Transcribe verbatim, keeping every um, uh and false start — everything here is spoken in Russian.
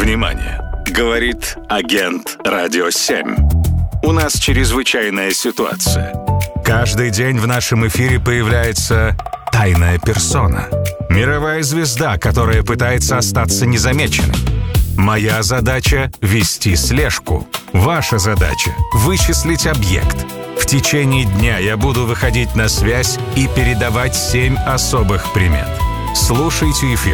Внимание! Говорит агент Радио семь. У нас чрезвычайная ситуация. Каждый день в нашем эфире появляется тайная персона. Мировая звезда, которая пытается остаться незамеченной. Моя задача — вести слежку. Ваша задача — вычислить объект. В течение дня я буду выходить на связь и передавать семь особых примет. Слушайте эфир